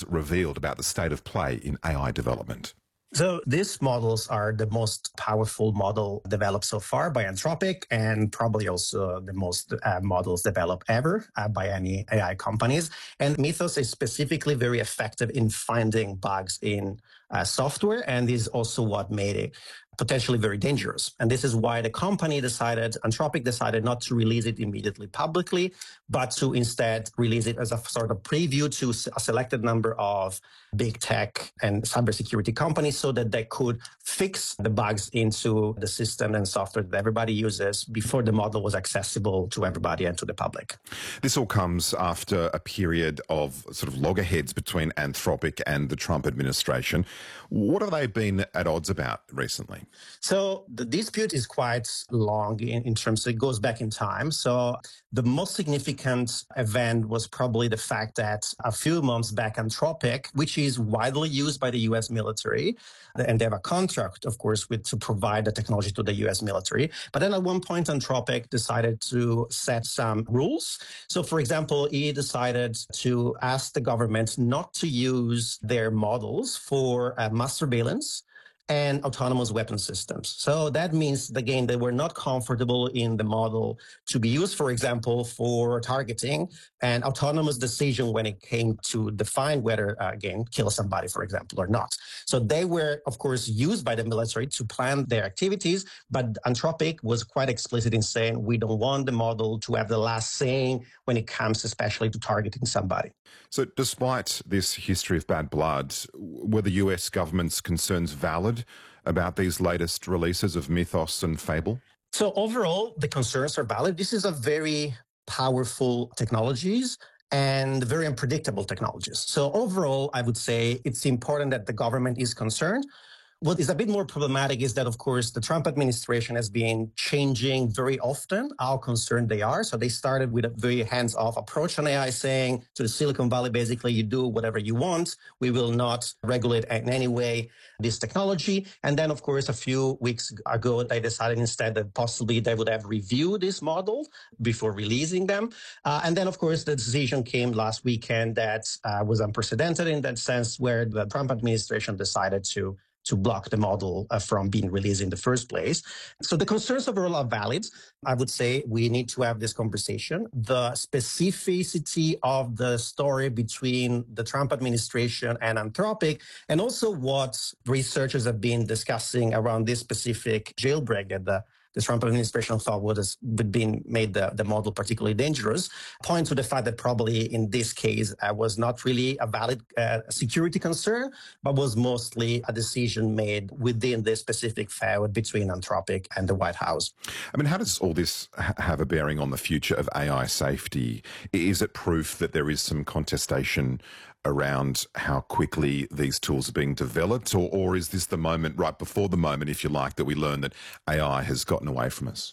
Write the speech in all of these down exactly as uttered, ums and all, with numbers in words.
revealed about the state of play in A I development? So these models are the most powerful model developed so far by Anthropic, and probably also the most uh, models developed ever uh, by any A I companies. And Mythos is specifically very effective in finding bugs in uh, software, and is also what made it potentially very dangerous. And this is why the company decided, Anthropic decided not to release it immediately publicly, but to instead release it as a sort of preview to a selected number of big tech and cybersecurity companies so that they could fix the bugs into the system and software that everybody uses before the model was accessible to everybody and to the public. This all comes after a period of sort of loggerheads between Anthropic and the Trump administration. What have they been at odds about recently? So the dispute is quite long in, in terms of it goes back in time. So the most significant event was probably the fact that a few months back, Anthropic, which is widely used by the U S military, and they have a contract, of course, with to provide the technology to the U S military. But then at one point, Anthropic decided to set some rules. So, for example, he decided to ask the government not to use their models for uh, mass surveillance and autonomous weapon systems. So that means, again, they were not comfortable in the model to be used, for example, for targeting and autonomous decision when it came to define whether, uh, again, kill somebody, for example, or not. So they were, of course, used by the military to plan their activities, but Anthropic was quite explicit in saying we don't want the model to have the last say when it comes especially to targeting somebody. So despite this history of bad blood, were the U S government's concerns valid about these latest releases of Mythos and Fable? So overall, the concerns are valid. This is a very powerful technologies and very unpredictable technologies. So overall, I would say it's important that the government is concerned. What is a bit more problematic is that, of course, the Trump administration has been changing very often how concerned they are. So they started with a very hands-off approach on A I, saying to the Silicon Valley, basically, you do whatever you want. We will not regulate in any way this technology. And then, of course, a few weeks ago, they decided instead that possibly they would have reviewed this model before releasing them. Uh, and then, of course, the decision came last weekend that uh, was unprecedented in that sense, where the Trump administration decided to to block the model uh, from being released in the first place. So the concerns overall are valid. I would say we need to have this conversation. The specificity of the story between the Trump administration and Anthropic, and also what researchers have been discussing around this specific jailbreak that the the Trump administration thought would have been made the, the model particularly dangerous, point to the fact that probably in this case uh, was not really a valid uh, security concern, but was mostly a decision made within this specific feud between Anthropic and the White House. I mean, how does all this ha- have a bearing on the future of A I safety? Is it proof that there is some contestation around how quickly these tools are being developed, or, or is this the moment, right before the moment, if you like, that we learn that A I has gotten away from us?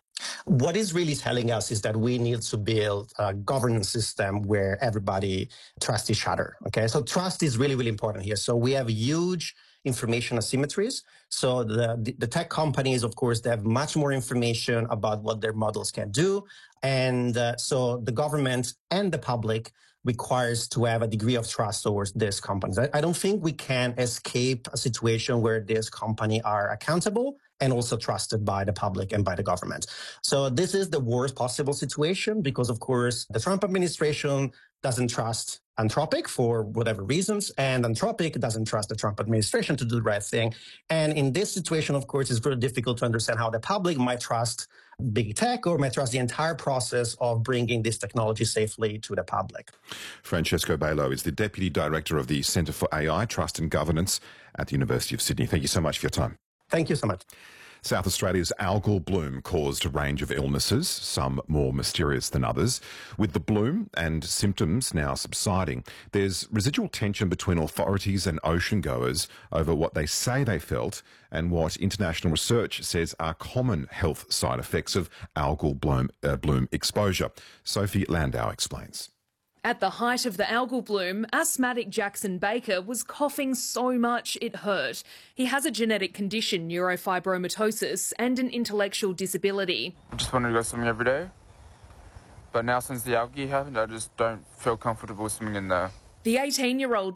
What is really telling us is that we need to build a governance system where everybody trusts each other. Okay, so trust is really, really important here. So we have huge information asymmetries. So the, the tech companies, of course, they have much more information about what their models can do. And uh, so the government and the public requires to have a degree of trust towards these companies. I, I don't think we can escape a situation where these companies are accountable and also trusted by the public and by the government. So this is the worst possible situation because, of course, the Trump administration doesn't trust Anthropic for whatever reasons, and Anthropic doesn't trust the Trump administration to do the right thing. And in this situation, of course, it's very difficult to understand how the public might trust big tech or might trust the entire process of bringing this technology safely to the public. Francesco Bailo is the Deputy Director of the Centre for A I, Trust and Governance at the University of Sydney. Thank you so much for your time. Thank you so much. South Australia's algal bloom caused a range of illnesses, some more mysterious than others. With the bloom and symptoms now subsiding, there's residual tension between authorities and ocean goers over what they say they felt and what international research says are common health side effects of algal bloom, uh, bloom exposure. Sophie Landau explains. At the height of the algal bloom, asthmatic Jackson Baker was coughing so much it hurt. He has a genetic condition, neurofibromatosis, and an intellectual disability. I just wanted to go swimming every day, but now since the algae happened, I just don't feel comfortable swimming in there. The eighteen-year-old